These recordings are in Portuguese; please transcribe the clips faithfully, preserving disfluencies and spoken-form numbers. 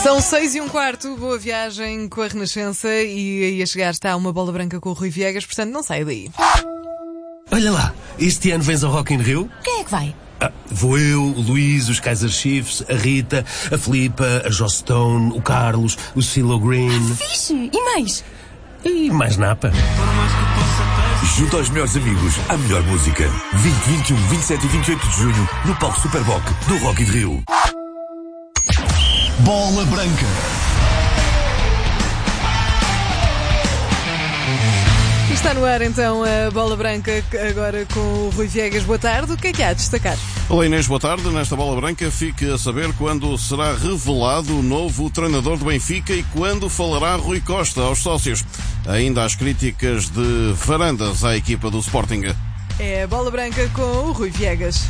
São seis e um quarto, boa viagem com a Renascença e aí a chegar está uma bola branca com o Rui Viegas, portanto não sai daí. Olha lá, este ano vens ao Rock in Rio? Quem é que vai? Ah, vou eu, o Luís, os Kaiser Chiefs, a Rita, a Filipa, a Joss Stone, o Carlos, o CeeLo Green... Fixe! E mais? E mais napa. Junto aos melhores amigos, a melhor música. vinte, vinte e um, vinte e sete e vinte e oito de junho, no palco Superboc do Rock in Rio. Bola Branca. Está no ar então a Bola Branca agora com o Rui Viegas. Boa tarde, o que é que há a destacar? Olá Inês, boa tarde. Nesta Bola Branca fique a saber quando será revelado o novo treinador do Benfica e quando falará Rui Costa aos sócios. Ainda as críticas de Varandas à equipa do Sporting. É a Bola Branca com o Rui Viegas.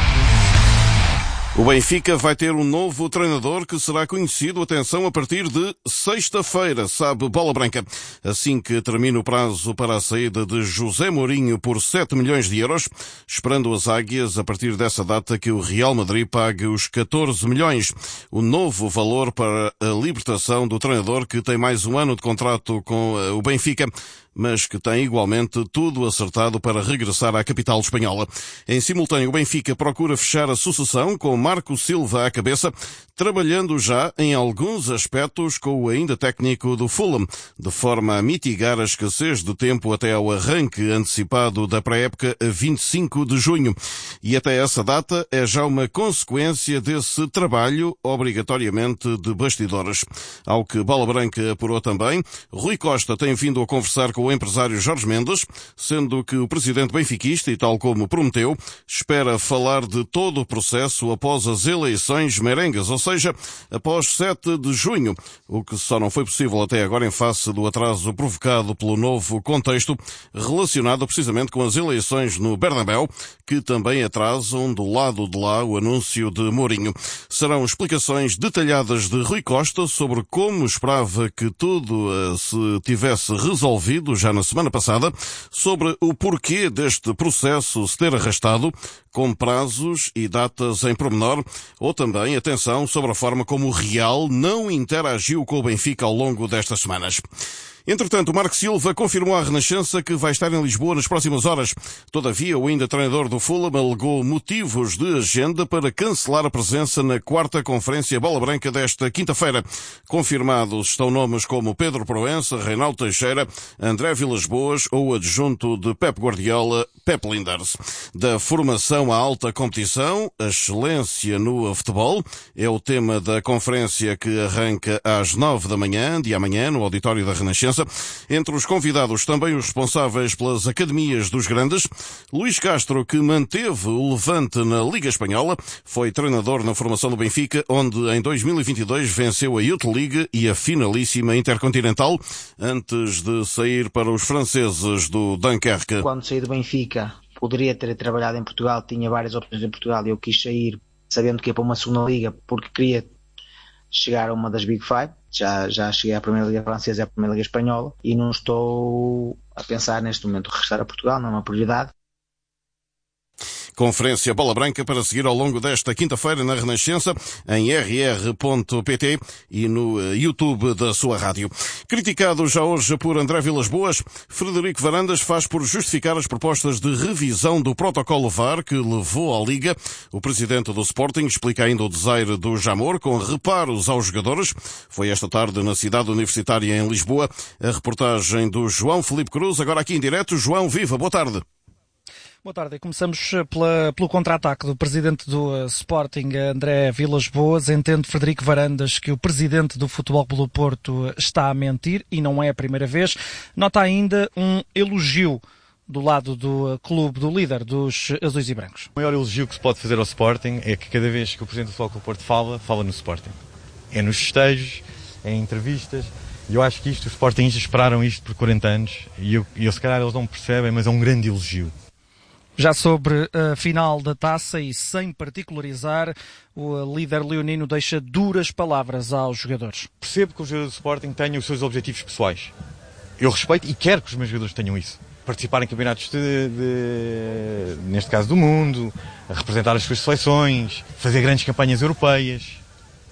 O Benfica vai ter um novo treinador que será conhecido, atenção, a partir de sexta-feira, sabe Bola Branca. Assim que termina o prazo para a saída de José Mourinho por sete milhões de euros, esperando as águias a partir dessa data que o Real Madrid pague os catorze milhões. O novo valor para a libertação do treinador que tem mais um ano de contrato com o Benfica, mas que tem igualmente tudo acertado para regressar à capital espanhola. Em simultâneo, o Benfica procura fechar a sucessão com Marco Silva à cabeça, trabalhando já em alguns aspectos com o ainda técnico do Fulham, de forma a mitigar a escassez de tempo até ao arranque antecipado da pré-época a vinte e cinco de junho. E até essa data é já uma consequência desse trabalho, obrigatoriamente de bastidores. Ao que Bola Branca apurou também, Rui Costa tem vindo a conversar com o empresário Jorge Mendes, sendo que o presidente benfiquista, e tal como prometeu, espera falar de todo o processo após as eleições merengues, ou seja, após sete de junho, o que só não foi possível até agora em face do atraso provocado pelo novo contexto relacionado precisamente com as eleições no Bernabéu, que também atrasam do lado de lá o anúncio de Mourinho. Serão explicações detalhadas de Rui Costa sobre como esperava que tudo uh, se tivesse resolvido já na semana passada, sobre o porquê deste processo se ter arrastado, com prazos e datas em pormenor, ou também, atenção, sobre a forma como o Real não interagiu com o Benfica ao longo destas semanas. Entretanto, Marco Silva confirmou à Renascença que vai estar em Lisboa nas próximas horas. Todavia, o ainda treinador do Fulham alegou motivos de agenda para cancelar a presença na quarta conferência Bola Branca desta quinta-feira. Confirmados estão nomes como Pedro Proença, Reinaldo Teixeira, André Vilas-Boas ou o adjunto de Pep Guardiola, Pep Lijnders. Da formação à alta competição, a excelência no futebol é o tema da conferência que arranca às nove da manhã de amanhã no auditório da Renascença. Entre os convidados, também os responsáveis pelas academias dos grandes. Luís Castro, que manteve o Levante na Liga Espanhola, foi treinador na formação do Benfica, onde em dois mil e vinte e dois venceu a Youth League e a finalíssima Intercontinental, antes de sair para os franceses do Dunkerque. Quando saí do Benfica, poderia ter trabalhado em Portugal, tinha várias opções em Portugal e eu quis sair sabendo que ia para uma segunda liga porque queria chegar a uma das Big Five. Já, já cheguei à Primeira Liga Francesa e à Primeira Liga Espanhola e não estou a pensar neste momento regressar a Portugal, não é uma prioridade. Conferência Bola Branca para seguir ao longo desta quinta-feira na Renascença, em r r ponto p t e no YouTube da sua rádio. Criticado já hoje por André Vilas-Boas, Frederico Varandas faz por justificar as propostas de revisão do protocolo V A R que levou à Liga. O presidente do Sporting explica ainda o desaire do Jamor com reparos aos jogadores. Foi esta tarde na cidade universitária em Lisboa. A reportagem do João Filipe Cruz, agora aqui em direto. João, viva, boa tarde. Boa tarde. Começamos pela, pelo contra-ataque do presidente do uh, Sporting, André Vilas-Boas. Entende Frederico Varandas que o presidente do Futebol Clube do Porto está a mentir e não é a primeira vez. Nota ainda um elogio do lado do uh, clube, do líder dos azuis e brancos. O maior elogio que se pode fazer ao Sporting é que cada vez que o presidente do Futebol Clube do Porto fala, fala no Sporting. É nos festejos, é em entrevistas. E eu acho que isto, os Sportingistas esperaram isto por quarenta anos e eu, eu, se calhar eles não percebem, mas é um grande elogio. Já sobre a final da taça e sem particularizar, o líder leonino deixa duras palavras aos jogadores. Percebo que os jogadores do Sporting tenham os seus objetivos pessoais. Eu respeito e quero que os meus jogadores tenham isso. Participar em campeonatos, de, de, neste caso do mundo, representar as suas seleções, fazer grandes campanhas europeias.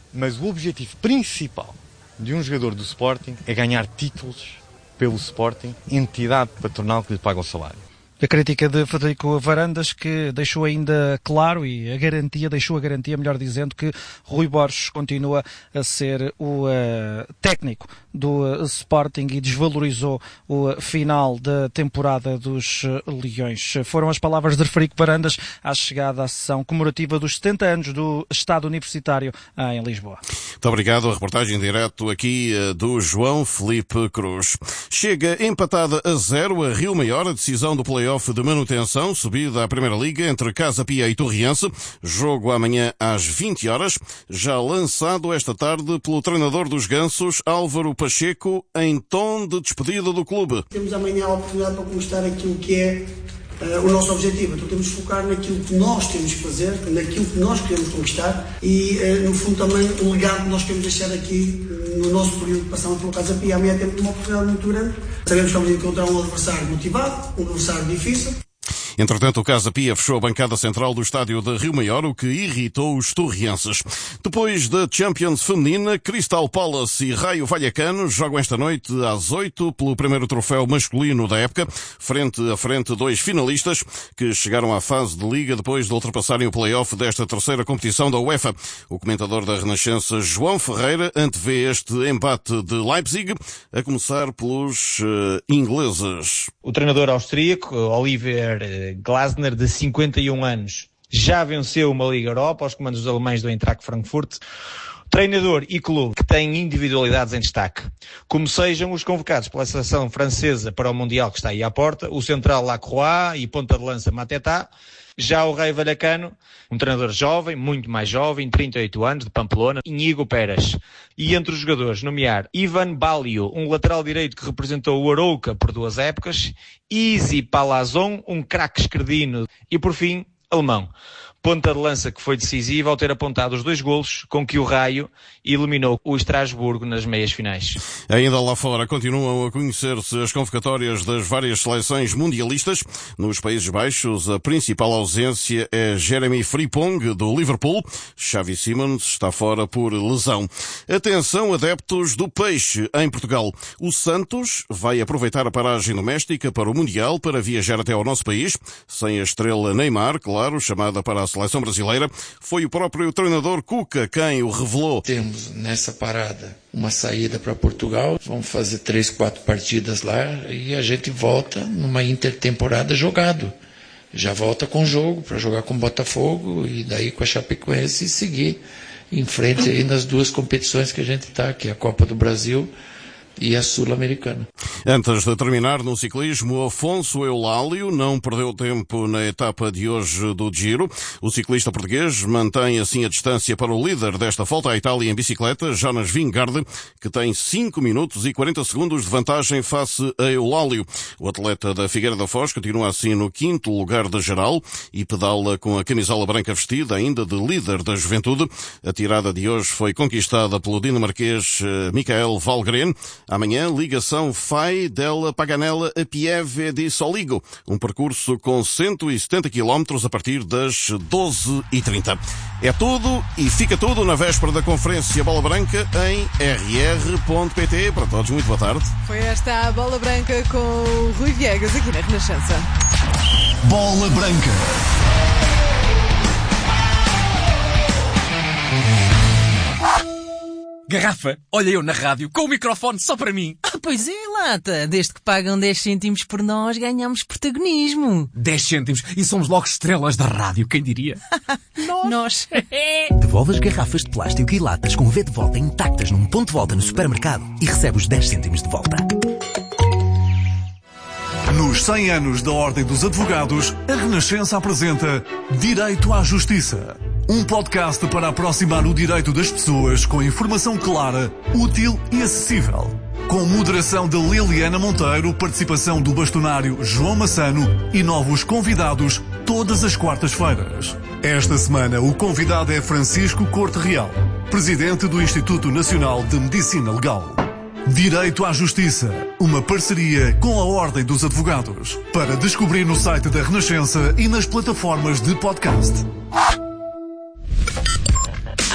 Mas o objetivo principal de um jogador do Sporting é ganhar títulos pelo Sporting, entidade patronal que lhe paga o salário. A crítica de Frederico Varandas, que deixou ainda claro, e a garantia, deixou a garantia, melhor dizendo, que Rui Borges continua a ser o uh, técnico do uh, Sporting e desvalorizou o uh, final da temporada dos uh, Leões. Foram as palavras de Frederico Varandas à chegada à sessão comemorativa dos setenta anos do Estado Universitário em Lisboa. Muito obrigado. A reportagem direto aqui uh, do João Felipe Cruz. Chega empatada a zero a Rio Maior, a decisão do play-off de manutenção, subida à Primeira Liga entre Casa Pia e Torriense. Jogo amanhã às vinte horas, já lançado esta tarde pelo treinador dos Gansos, Álvaro Pacheco, em tom de despedida do clube. Temos amanhã a oportunidade para conquistar aquilo que é uh, o nosso objetivo. Então temos de focar naquilo que nós temos que fazer, naquilo que nós queremos conquistar e, uh, no fundo, também o legado que nós queremos deixar aqui uh, no nosso período de passamos pelo Casa Pia. Amanhã temos uma oportunidade muito grande. Sabemos que vamos encontrar um adversário motivado, um adversário difícil. Entretanto, o Casa Pia fechou a bancada central do estádio de Rio Maior, o que irritou os torrienses. Depois da Champions feminina, Crystal Palace e Raio Vallecano jogam esta noite às oito pelo primeiro troféu masculino da época, frente a frente dois finalistas que chegaram à fase de liga depois de ultrapassarem o play-off desta terceira competição da UEFA. O comentador da Renascença, João Ferreira, antevê este embate de Leipzig, a começar pelos uh, ingleses. O treinador austríaco, Oliver Glasner, de cinquenta e um anos, já venceu uma Liga Europa aos comandos dos alemães do Eintracht Frankfurt. Treinador e clube que têm individualidades em destaque, como sejam os convocados pela seleção francesa para o Mundial que está aí à porta, o central Lacroix e ponta de lança Mateta. Já o Raio Vallecano, um treinador jovem, muito mais jovem, trinta e oito anos, de Pamplona, Íñigo Pérez. E entre os jogadores, nomear Ivan Balio, um lateral direito que representou o Arouca por duas épocas, Easy Palazon, um craque esquerdino, e por fim, alemão. Ponta de lança que foi decisiva ao ter apontado os dois golos com que o Raio eliminou o Estrasburgo nas meias finais. Ainda lá fora continuam a conhecer-se as convocatórias das várias seleções mundialistas. Nos Países Baixos, a principal ausência é Jeremy Frimpong, do Liverpool. Xavi Simons está fora por lesão. Atenção, adeptos do peixe em Portugal. O Santos vai aproveitar a paragem doméstica para o Mundial para viajar até ao nosso país, sem a estrela Neymar, claro, chamada para a seleção brasileira. Foi o próprio treinador Cuca quem o revelou. Temos nessa parada uma saída para Portugal, vamos fazer três, quatro partidas lá e a gente volta numa intertemporada jogado. Já volta com jogo para jogar com o Botafogo e daí com a Chapecoense e seguir em frente aí nas duas competições que a gente está, que é a Copa do Brasil e a Sul-Americana. Antes de terminar no ciclismo, Afonso Eulálio não perdeu tempo na etapa de hoje do Giro. O ciclista português mantém assim a distância para o líder desta volta à Itália em bicicleta, Jonas Vingegaard, que tem cinco minutos e quarenta segundos de vantagem face a Eulálio. O atleta da Figueira da Foz continua assim no quinto lugar da geral e pedala com a camisola branca vestida ainda de líder da juventude. A tirada de hoje foi conquistada pelo dinamarquês Mikael Valgren. Amanhã, ligação Fai della Paganella a Pieve di Soligo, um percurso com cento e setenta quilómetros a partir das doze e trinta. É tudo e fica tudo na véspera da conferência Bola Branca em r r ponto p t. Para todos, muito boa tarde. Foi esta a Bola Branca com o Rui Viegas aqui na Renascença. Bola Branca. Garrafa, olha eu na rádio, com o microfone só para mim. Ah, pois é, Lata. Desde que pagam dez cêntimos por nós, ganhamos protagonismo. dez cêntimos e somos logo estrelas da rádio, quem diria? Nós. Nós. Devolve as garrafas de plástico e latas com o V de volta intactas num ponto de volta no supermercado e recebe os dez cêntimos de volta. Nos cem anos da Ordem dos Advogados, a Renascença apresenta Direito à Justiça. Um podcast para aproximar o direito das pessoas com informação clara, útil e acessível. Com moderação de Liliana Monteiro, participação do bastonário João Massano e novos convidados todas as quartas-feiras. Esta semana o convidado é Francisco Corte Real, presidente do Instituto Nacional de Medicina Legal. Direito à Justiça, uma parceria com a Ordem dos Advogados. Para descobrir no site da Renascença e nas plataformas de podcast.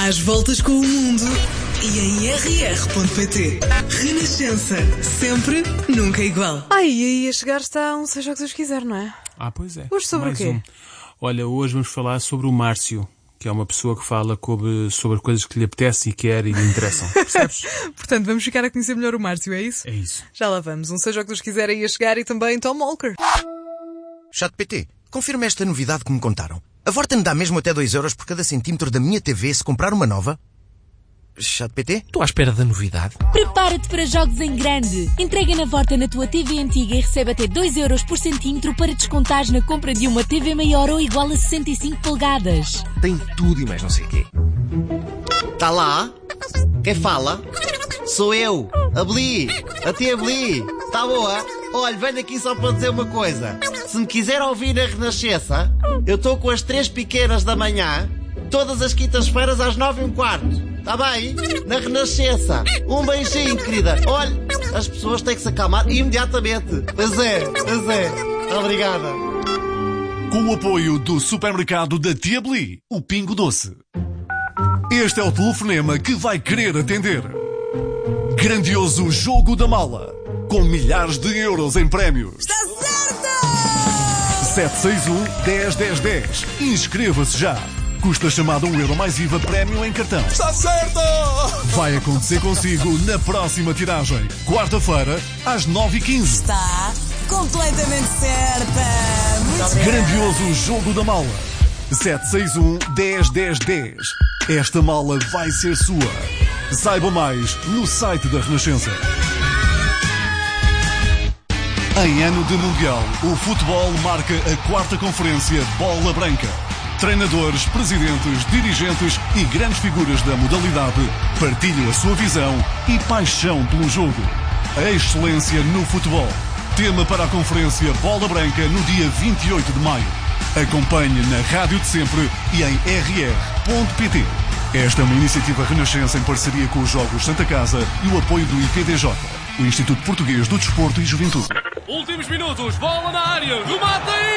às voltas com o mundo e em r r ponto p t. Renascença, sempre, nunca igual. Ai, e aí a chegar está um seja o que Deus quiser, não é? Ah, pois é. Hoje sobre Mais o quê? Um. Olha, hoje vamos falar sobre o Márcio, que é uma pessoa que fala sobre, sobre coisas que lhe apetece e quer e lhe interessam. Percebes? Portanto, vamos ficar a conhecer melhor o Márcio, é isso? É isso. Já lá vamos. Um seja o que Deus quiser aí a chegar e também Tom Walker. ChatGPT, confirma esta novidade que me contaram. A Vorten dá mesmo até dois euros por cada centímetro da minha T V se comprar uma nova? ChatGPT? Estou à espera da novidade. Prepara-te para jogos em grande. Entrega na Vorten na tua T V antiga e recebe até dois euros por centímetro para descontares na compra de uma T V maior ou igual a sessenta e cinco polegadas. Tem tudo e mais não sei o quê. Tá lá? Quem fala? Sou eu, a Bli, a tia Bli. Tá boa? Olha, venho aqui só para dizer uma coisa. Se me quiser ouvir na Renascença, eu estou com as três pequenas da manhã, todas as quintas-feiras às nove e um quarto. Tá bem? Na Renascença. Um beijinho, querida. Olha, as pessoas têm que se acalmar imediatamente. Pois é, pois é. Obrigada. Com o apoio do supermercado da Tia Bli, o Pingo Doce. Este é o telefonema que vai querer atender. Grandioso Jogo da Mala, com milhares de euros em prémios. Está certo! sete seis um, dez, dez, dez. Inscreva-se já. Custa chamada um euro mais I V A prémio em cartão. Está certo! Vai acontecer consigo na próxima tiragem. Quarta-feira, às nove e quinze. Está completamente certa! Muito obrigada. Grandioso Jogo da Mala. sete seis um, dez, dez, dez. Esta mala vai ser sua. Saiba mais no site da Renascença. Em ano de Mundial, o futebol marca a quarta conferência Bola Branca. Treinadores, presidentes, dirigentes e grandes figuras da modalidade partilham a sua visão e paixão pelo jogo. A excelência no futebol. Tema para a conferência Bola Branca no dia vinte e oito de maio. Acompanhe na Rádio de Sempre e em r r ponto p t. Esta é uma iniciativa Renascença em parceria com os Jogos Santa Casa e o apoio do I P D J, o Instituto Português do Desporto e Juventude. Últimos minutos, bola na área, remata e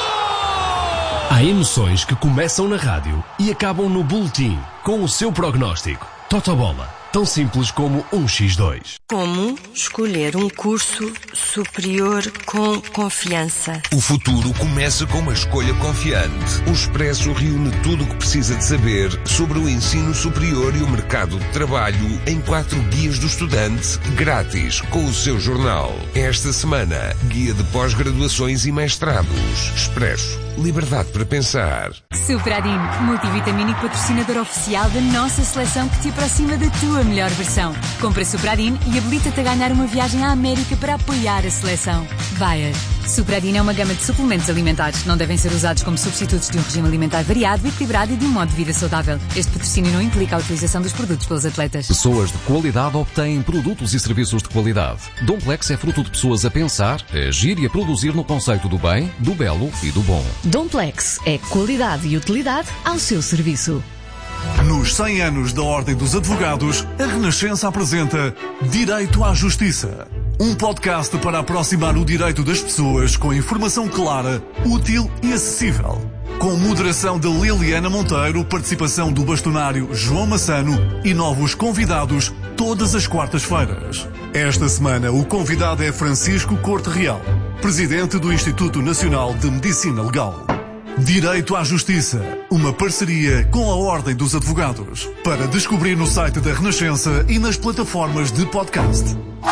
gol! Há emoções que começam na rádio e acabam no boletim, com o seu prognóstico. Totobola. Tão simples como um por dois. Como escolher um curso superior com confiança? O futuro começa com uma escolha confiante. O Expresso reúne tudo o que precisa de saber sobre o ensino superior e o mercado de trabalho em quatro guias do estudante, grátis, com o seu jornal. Esta semana, guia de pós-graduações e mestrados. Expresso. Liberdade para pensar. Supradin, multivitamínico patrocinador oficial da nossa seleção que te aproxima da tua melhor versão. Compra Supradin e habilita-te a ganhar uma viagem à América para apoiar a seleção. Bayer. Supradin é uma gama de suplementos alimentares. Não devem ser usados como substitutos de um regime alimentar variado, equilibrado e de um modo de vida saudável. Este patrocínio não implica a utilização dos produtos pelos atletas. Pessoas de qualidade obtêm produtos e serviços de qualidade. Domplex é fruto de pessoas a pensar, a agir e a produzir no conceito do bem, do belo e do bom. Domplex é qualidade e utilidade ao seu serviço. Nos cem anos da Ordem dos Advogados, a Renascença apresenta Direito à Justiça. Um podcast para aproximar o direito das pessoas com informação clara, útil e acessível. Com moderação de Liliana Monteiro, participação do bastonário João Massano e novos convidados todas as quartas-feiras. Esta semana o convidado é Francisco Corte Real, presidente do Instituto Nacional de Medicina Legal. Direito à Justiça, uma parceria com a Ordem dos Advogados. Para descobrir no site da Renascença e nas plataformas de podcast.